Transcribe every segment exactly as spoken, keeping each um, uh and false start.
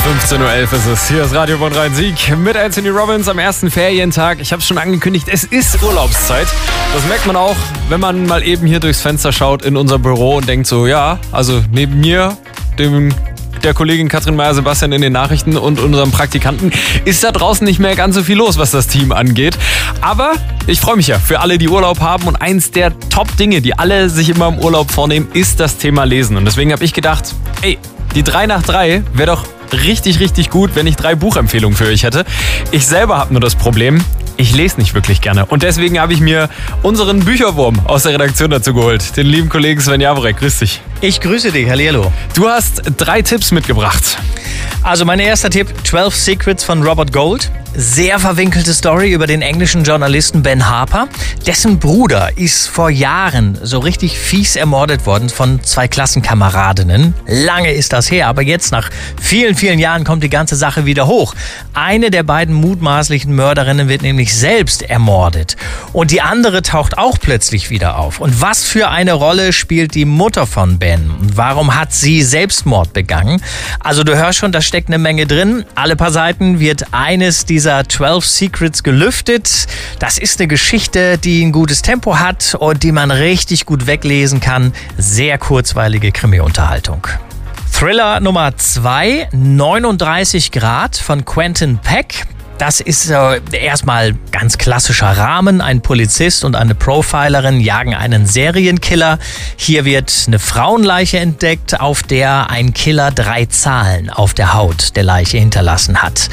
fünfzehn Uhr elf ist es. Hier ist Radio Bonn Rhein-Sieg mit Anthony Robbins am ersten Ferientag. Ich habe es schon angekündigt, es ist Urlaubszeit. Das merkt man auch, wenn man mal eben hier durchs Fenster schaut in unser Büro und denkt so, ja, also neben mir, dem der Kollegin Katrin Meyer-Sebastian in den Nachrichten und unserem Praktikanten, ist da draußen nicht mehr ganz so viel los, was das Team angeht. Aber ich freue mich ja für alle, die Urlaub haben. Und eins der Top-Dinge, die alle sich immer im Urlaub vornehmen, ist das Thema Lesen. Und deswegen habe ich gedacht, ey, die drei nach drei wäre doch richtig, richtig gut, wenn ich drei Buchempfehlungen für euch hätte. Ich selber habe nur das Problem, ich lese nicht wirklich gerne. Und deswegen habe ich mir unseren Bücherwurm aus der Redaktion dazu geholt. Den lieben Kollegen Sven Jaworek. Grüß dich. Ich grüße dich. Hallihallo. Du hast drei Tipps mitgebracht. Also mein erster Tipp, zwölf Secrets von Robert Gold. Sehr verwinkelte Story über den englischen Journalisten Ben Harper. Dessen Bruder ist vor Jahren so richtig fies ermordet worden von zwei Klassenkameradinnen. Lange ist das her, aber jetzt nach vielen, vielen Jahren kommt die ganze Sache wieder hoch. Eine der beiden mutmaßlichen Mörderinnen wird nämlich selbst ermordet. Und die andere taucht auch plötzlich wieder auf. Und was für eine Rolle spielt die Mutter von Ben? Und warum hat sie Selbstmord begangen? Also du hörst schon, da steckt eine Menge drin. Alle paar Seiten wird eines dieser zwölf Secrets gelüftet. Das ist eine Geschichte, die ein gutes Tempo hat und die man richtig gut weglesen kann. Sehr kurzweilige Krimi-Unterhaltung. Thriller Nummer zwei, neununddreißig Grad von Quentin Peck. Das ist äh, erstmal ganz klassischer Rahmen. Ein Polizist und eine Profilerin jagen einen Serienkiller. Hier wird eine Frauenleiche entdeckt, auf der ein Killer drei Zahlen auf der Haut der Leiche hinterlassen hat.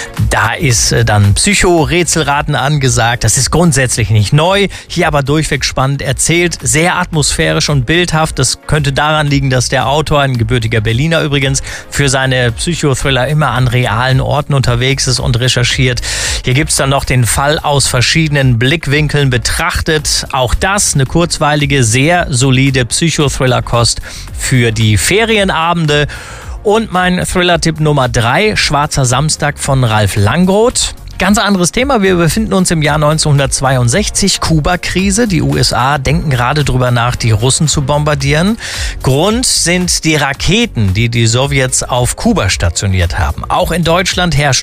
Da ist äh, dann Psycho-Rätselraten angesagt. Das ist grundsätzlich nicht neu, hier aber durchweg spannend erzählt. Sehr atmosphärisch und bildhaft. Das könnte daran liegen, dass der Autor, ein gebürtiger Berliner übrigens, für seine Psychothriller immer an realen Orten unterwegs ist und recherchiert. Hier gibt es dann noch den Fall aus verschiedenen Blickwinkeln betrachtet. Auch das eine kurzweilige, sehr solide Psychothriller-Kost für die Ferienabende. Und mein Thriller-Tipp Nummer drei, Schwarzer Samstag von Ralf Langroth. Ganz anderes Thema. Wir befinden uns im Jahr neunzehnhundertzweiundsechzig, Kuba-Krise. Die U S A denken gerade drüber nach, die Russen zu bombardieren. Grund sind die Raketen, die die Sowjets auf Kuba stationiert haben. Auch in Deutschland herrscht